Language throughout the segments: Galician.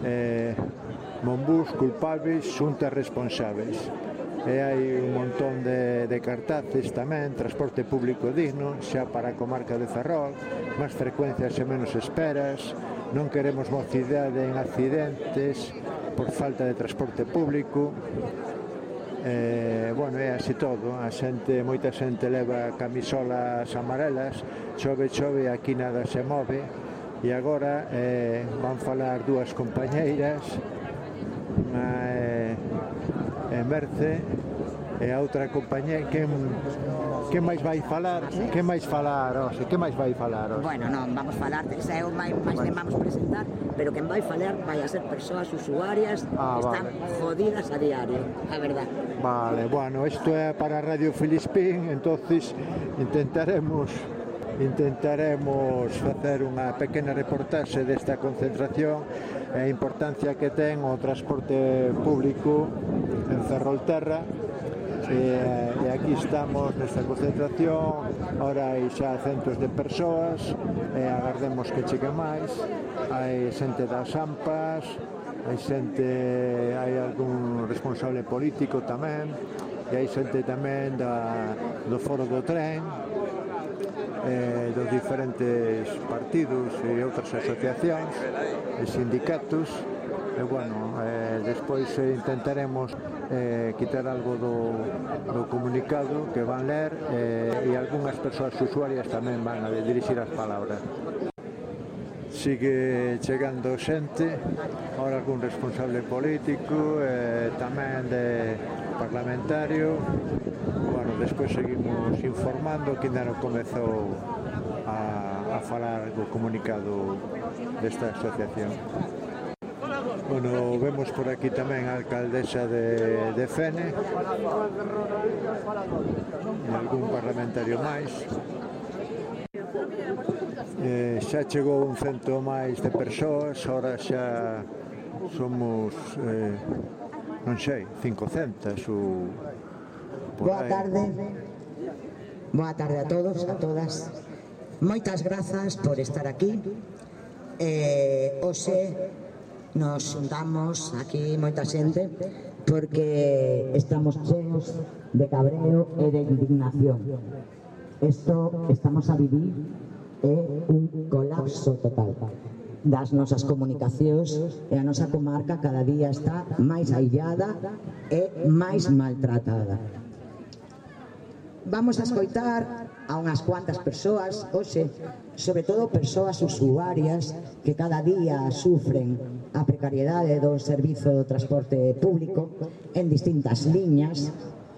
Monbús culpables, xuntas responsables. E hai un montón de cartaces tamén, transporte público digno, xa para a comarca de Ferrol, máis frecuencias e menos esperas, non queremos mocidade en accidentes por falta de transporte público. Bueno, é así todo, moita xente leva camisolas amarelas, chove, aquí nada se move, e agora van falar dúas compañeiras, unha Merce e a outra compañeira. Que máis vai falar? Que máis falar, Ose? Que máis vai falar, Ose? Bueno, non, vamos falar, xa eu máis ben vamos presentar, pero quen vai falar vai a ser persoas usuarias que están jodidas a diario, a verdad. Vale, bueno, isto é para Radio Filispín, entonces intentaremos facer unha pequena reportaxe desta concentración e a importancia que ten o transporte público en Ferrolterra. E aquí estamos nesta concentración, ora hai xa centos de persoas e agardemos que chegue máis. Hai xente das AMPAs, hai algún responsable político tamén, e hai xente tamén do Foro do Tren, dos diferentes partidos e outras asociacións e sindicatos. E bueno, despois intentaremos quitar algo do comunicado que van ler, e algunhas persoas usuarias tamén van a dirixir as palabras. Sigue chegando xente, ahora algún responsable político, tamén de parlamentario. Bueno, despois seguimos informando que ainda non comezou a falar do comunicado desta asociación. Bueno, vemos por aquí tamén a alcaldesa de Fene e algún parlamentario máis. Xa chegou un cento máis de persoas, ahora xa somos, non sei, 500 ou por aí. Boa tarde a todos, a todas. Moitas grazas por estar aquí. Hoxe nos juntamos aquí moita xente porque estamos cheos de cabreo e de indignación. Isto estamos a vivir é un colapso total das nosas comunicacións, e a nosa comarca cada día está máis aillada e máis maltratada. Vamos a escoitar a unhas cuantas persoas hoxe, sobre todo persoas usuarias que cada día sufren a precariedade do servizo de transporte público en distintas liñas.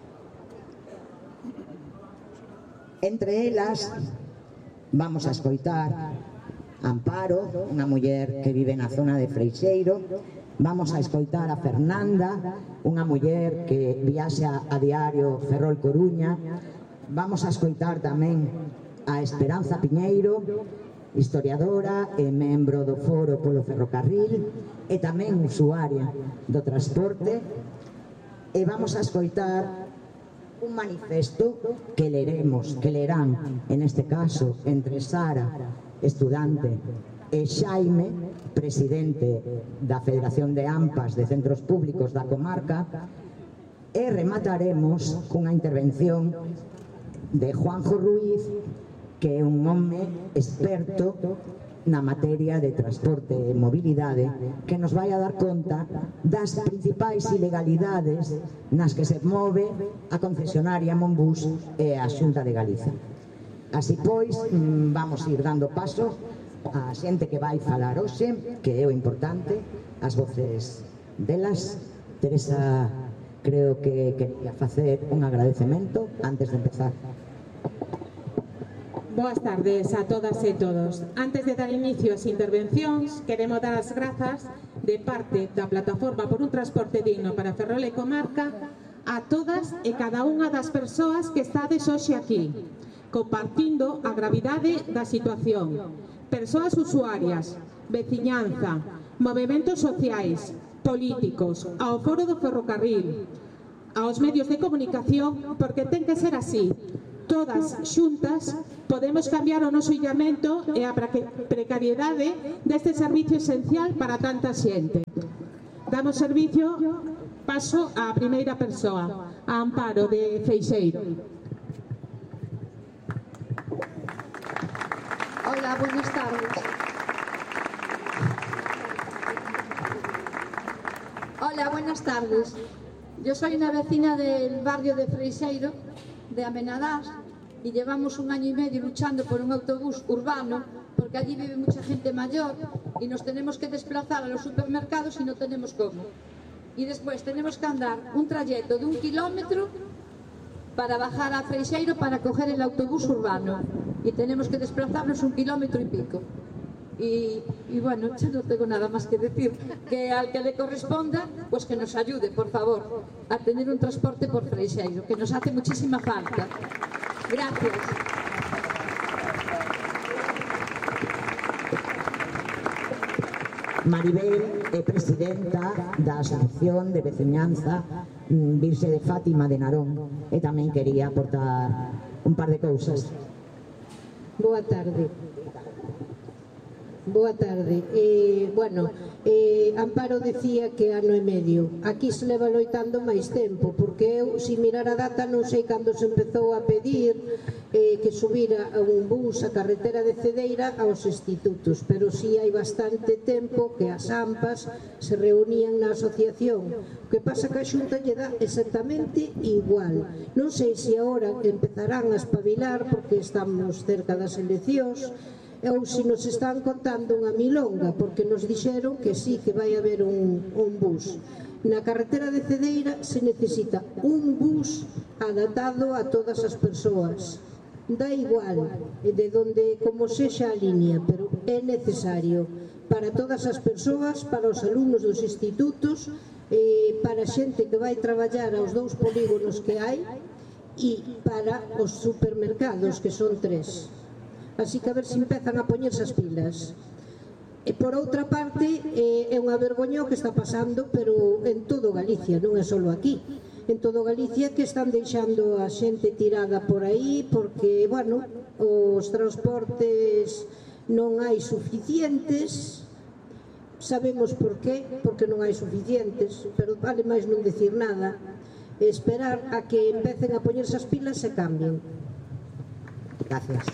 Entre elas vamos a escoitar a Amparo, unha muller que vive na zona de Freixeiro. Vamos a escoitar a Fernanda, unha muller que viaxa a diario Ferrol-Coruña. Vamos a escoitar tamén a Esperanza Piñeiro, historiadora e membro do Foro polo Ferrocarril e tamén usuaria do transporte. E vamos a escoitar un manifesto que lerán, en este caso, entre Sara, estudante, e Xaime, presidente da Federación de AMPAs de Centros Públicos da comarca, e remataremos cunha intervención de Juanjo Ruiz, que é un home experto na materia de transporte e mobilidade, que nos vai a dar conta das principais ilegalidades nas que se move a concesionaria Monbús e a Xunta de Galiza. Así pois, vamos ir dando paso a xente que vai falar hoxe, que é o importante, as voces delas. Teresa, creo que quería facer un agradecemento antes de empezar. Boas tardes a todas e todos. Antes de dar inicio ás intervencións, queremos dar as grazas de parte da Plataforma por un Transporte Digno para Ferrol e Comarca a todas e cada unha das persoas que estades hoxe aquí, compartindo a gravidade da situación. Persoas usuarias, veciñanza, movementos sociais, políticos, ao Foro do Ferrocarril, aos medios de comunicación, porque ten que ser así. todas xuntas, podemos cambiar o noso illamento e a precariedade deste servicio esencial para tanta xente. Damos servicio, paso á primeira persoa, a Amparo de Freixeiro. Hola, buenas tardes. Hola, buenas tardes. Yo soy una vecina del barrio de Freixeiro, de Amenadás, y llevamos 1 año y medio luchando por un autobús urbano, porque allí vive mucha gente mayor y nos tenemos que desplazar a los supermercados y no tenemos cómo. Y después tenemos que andar un trayecto de 1 kilómetro para bajar a Freixeiro para coger el autobús urbano. Y tenemos que desplazarnos 1 kilómetro y pico. Y bueno, yo no tengo nada más que decir, que al que le corresponda, pues que nos ayude, por favor, a tener un transporte por Freixeiro, que nos hace muchísima falta. Gracias. Maribel é presidenta da Asociación de Veciñanza Virxe de Fátima de Narón e tamén quería aportar un par de cousas. Boa tarde. Boa tarde. Amparo decía que 1 ano e medio. Aquí se leva loitando máis tempo, porque eu, se mirar a data, non sei cando se empezou a pedir que subira un bus a carretera de Cedeira aos institutos, pero si hai bastante tempo que as AMPAs se reunían na asociación. O que pasa que a Xunta lle dá exactamente igual. Non sei se agora empezarán a espabilar, porque estamos cerca das eleccións, ou se nos están contando unha milonga, porque nos dixeron que sí, que vai haber un bus. Na carretera de Cedeira se necesita un bus adaptado a todas as persoas. Da igual de donde, como sexa a línea, pero é necesario para todas as persoas, para os alumnos dos institutos, para a xente que vai traballar aos 2 polígonos que hai e para os supermercados, que son 3. Así que a ver se empezan a poñerse as pilas. E por outra parte, é unha vergoña o que está pasando, pero en todo Galicia, non é só aquí. En todo Galicia que están deixando a xente tirada por aí, porque, bueno, os transportes non hai suficientes. Sabemos por qué, porque non hai suficientes, pero vale máis non decir nada. Esperar a que empecen a poñerse as pilas e cambien. Gracias.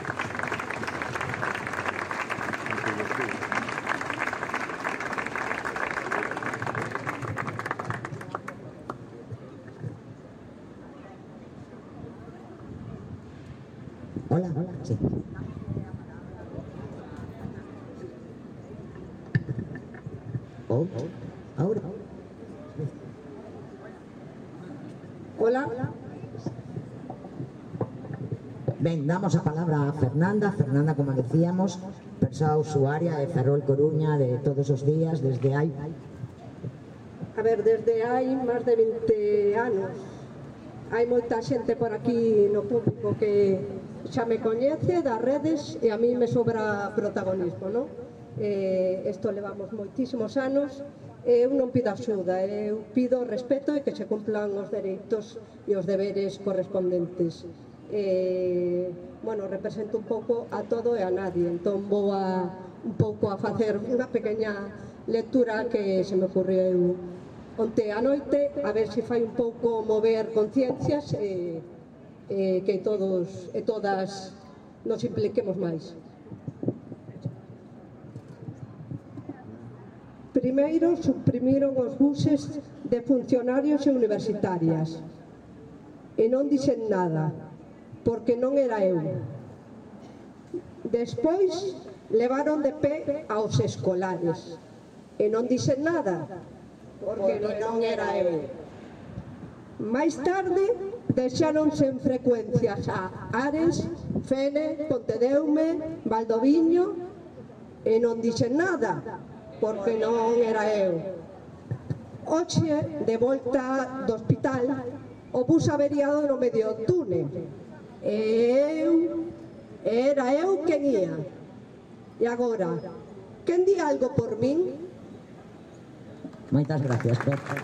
Hola, sí. Ahora. Hola. Ben, damos a palabra a Fernanda. Fernanda, como decíamos, persoa usuaria de Ferrol Coruña de todos os días, desde hai... A ver, desde hai máis de 20 anos. Hai moita xente por aquí no público que xa me coñece das redes e a mí me sobra protagonismo, non? Isto levamos moitísimos anos e eu non pido axuda, eu pido respeto e que se cumplan os dereitos e os deberes correspondentes. Bueno, represento un pouco a todo e a nadie, entón vou un pouco a facer unha pequena lectura que se me ocurriu onte a noite, a ver se fai un pouco mover conciencias e que todos e todas nos impliquemos máis. Primeiro, suprimiron os buses de funcionarios e universitarias e non dixen nada, porque non era eu. Despois, levaron de pé aos escolares e non dixen nada, porque non era eu. Máis tarde, deixáronse en frecuencias a Ares, Fene, Pontedeume, Valdoviño e non dixen nada, porque non era eu. Hoxe, de volta do hospital, o bus averiado no medio do túnel. Era eu quen ia. E agora, quen di algo por min? Moitas gracias, Pepe.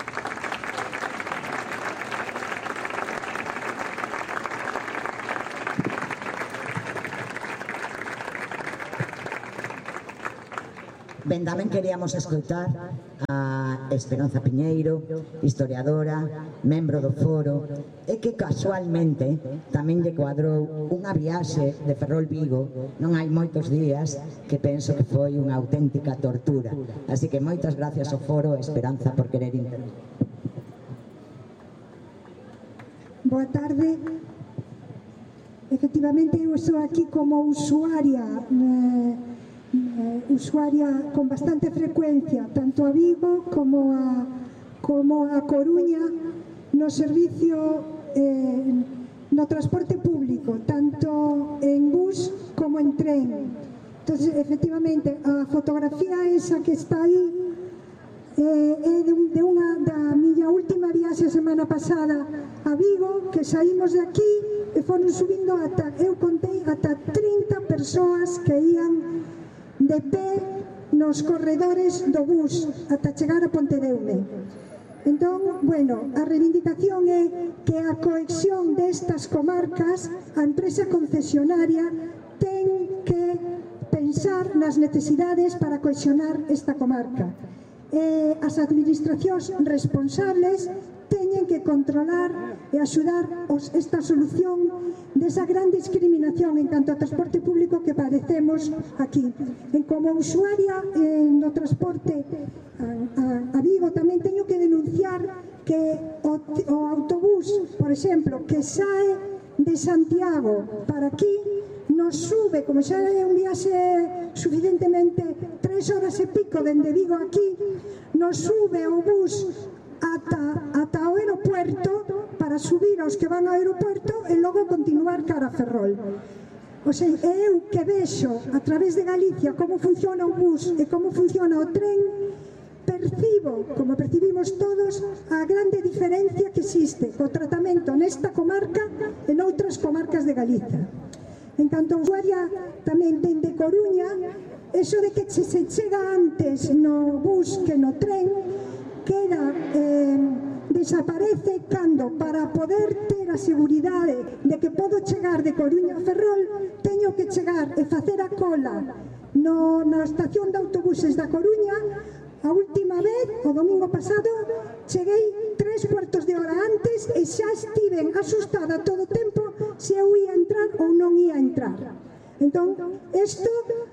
Ben, tamén queríamos escoitar a Esperanza Piñeiro, historiadora, membro do foro, e que casualmente tamén lle cuadrou unha viaxe de Ferrol Vigo non hai moitos días que penso que foi unha auténtica tortura. Así que moitas gracias ao foro e Esperanza por querer intervir. Boa tarde. Efectivamente, eu estou aquí como usuaria con bastante frecuencia, tanto a Vigo como a Coruña, no servicio, no transporte público, tanto en bus como en tren. Entonces, efectivamente, a fotografía esa que está aí é da miña última viaxe a semana pasada a Vigo, que saímos de aquí e foron subindo eu contei ata 30 persoas que ían de pé nos corredores do bus ata chegar a Pontedeume. Entón, bueno, a reivindicación é que a cohesión destas comarcas, a empresa concesionaria ten que pensar nas necesidades para cohesionar esta comarca. As administracións responsables teñen que controlar e axudar esta solución desa gran discriminación en canto ao transporte público que padecemos aquí. Como usuaria no transporte a Vigo tamén teño que denunciar que o autobús, por exemplo, que sae de Santiago para aquí, nos sube, como xa é un viaxe suficientemente 3 horas e pico dende Vigo aquí, nos sube o bus ata o aeropuerto para subir aos que van ao aeropuerto e logo continuar cara a Ferrol. O sea, eu que vexo a través de Galicia como funciona o bus e como funciona o tren, percibo, como percibimos todos, a grande diferencia que existe o tratamento nesta comarca e noutras comarcas de Galicia. En canto a usuaria tamén dende Coruña, eso de que se chega antes no bus que no tren desaparece cando, para poder ter a seguridade de que podo chegar de Coruña a Ferrol, teño que chegar e facer a cola na estación de autobuses da Coruña. A última vez, o domingo pasado, cheguei 3/4 de hora antes e xa estiven asustada todo o tempo se eu ia entrar ou non ia entrar. Entón, isto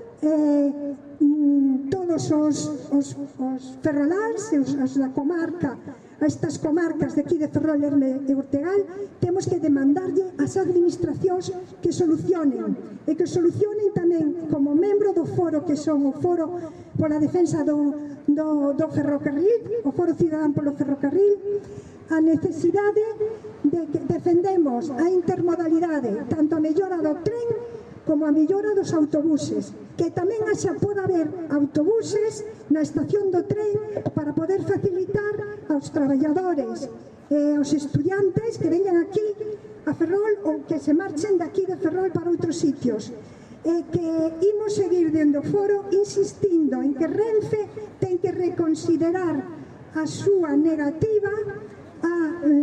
todos os ferroláns e os da comarca, estas comarcas de aquí de Ferrol e Ortegal, temos que demandarlle ás administracións que solucionen e que solucionen tamén como membro do foro, que son o foro pola defensa do ferrocarril, o foro cidadán polo ferrocarril, a necesidade de que defendemos a intermodalidade, tanto a mellora do tren como a mellora dos autobuses, que tamén xa poda haber autobuses na estación do tren para poder facilitar aos traballadores e aos estudiantes que veñan aquí a Ferrol ou que se marchen daqui de Ferrol para outros sitios. E que imos seguir dende o foro insistindo en que Renfe ten que reconsiderar a súa negativa a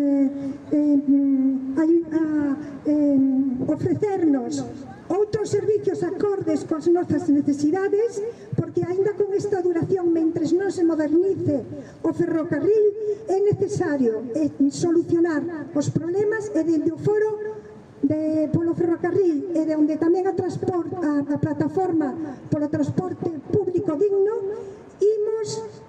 ofrecernos outros servicios acordes coas nosas necesidades, porque aínda con esta duración, mentres non se modernice o ferrocarril, é necesario solucionar os problemas e dende o foro polo ferrocarril e de onde tamén a plataforma polo transporte público digno, imos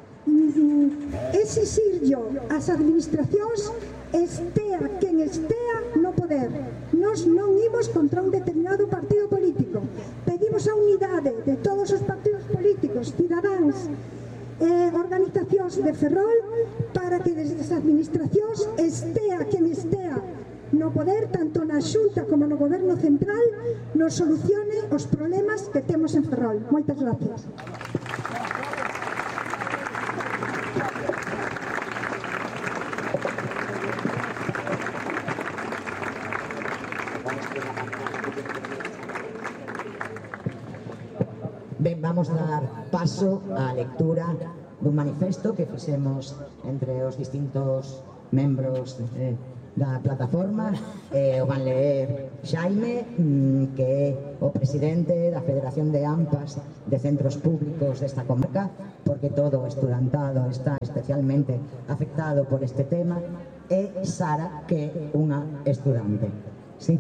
exixirlo ás administracións, estea quen estea no poder. Nos non imos contra un determinado partido político, pedimos a unidade de todos os partidos políticos, cidadáns e organizacións de Ferrol para que desde as administracións estea quen estea no poder, tanto na Xunta como no Goberno Central, nos solucione os problemas que temos en Ferrol. Moitas gracias. Ben, vamos a dar paso á lectura dun manifesto que fixemos entre os distintos membros da plataforma. O van ler Xaime, que é o presidente da Federación de AMPAs de centros públicos desta comarca, porque todo o estudantado está especialmente afectado por este tema, e Sara, que é unha estudante. Sí.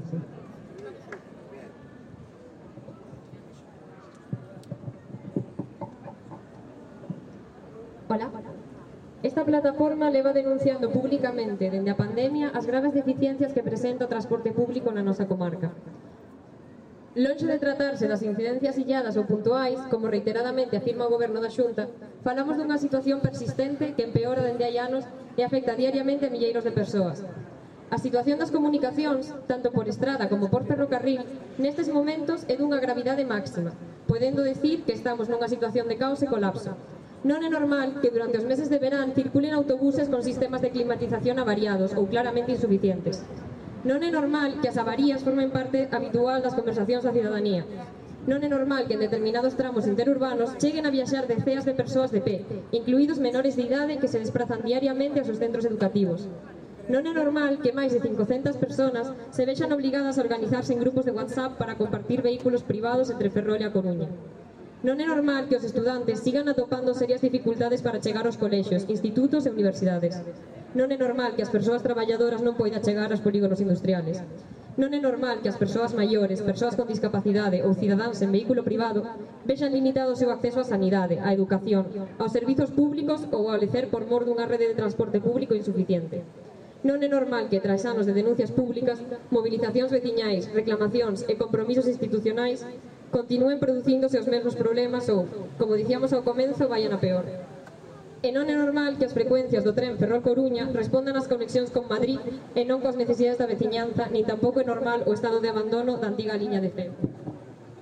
Hola. Esta plataforma leva denunciando públicamente dende a pandemia as graves deficiencias que presenta o transporte público na nosa comarca. Lonxe de tratarse das incidencias illadas ou puntuais, como reiteradamente afirma o Goberno da Xunta, falamos dunha situación persistente que empeora dende hai anos e afecta diariamente a milleiros de persoas. A situación das comunicacións, tanto por estrada como por ferrocarril, nestes momentos é dunha gravidade máxima, podendo decir que estamos nunha situación de caos e colapso. Non é normal que durante os meses de verán circulen autobuses con sistemas de climatización avariados ou claramente insuficientes. Non é normal que as avarías formen parte habitual das conversacións da cidadanía. Non é normal que en determinados tramos interurbanos cheguen a viaxar deceas de persoas de pé, incluídos menores de idade que se desplazan diariamente aos seus centros educativos. Non é normal que máis de 500 persoas se vexan obligadas a organizarse en grupos de WhatsApp para compartir vehículos privados entre Ferrol e A Coruña. Non é normal que os estudantes sigan atopando serias dificultades para chegar aos colexios, institutos e universidades. Non é normal que as persoas traballadoras non poidan chegar aos polígonos industriales. Non é normal que as persoas maiores, persoas con discapacidade ou cidadáns en vehículo privado vexan limitado o seu acceso á sanidade, á educación, aos servizos públicos ou ao lecer por mor dunha rede de transporte público insuficiente. Non é normal que, tras anos de denuncias públicas, movilizacións veciñais, reclamacións e compromisos institucionais, continúen producíndose os mesmos problemas ou, como dicíamos ao comenzo, vayan a peor. E non é normal que as frecuencias do tren Ferrol-Coruña respondan ás conexións con Madrid e non coas necesidades da veciñanza, nin tampouco é normal o estado de abandono da antiga liña de tren.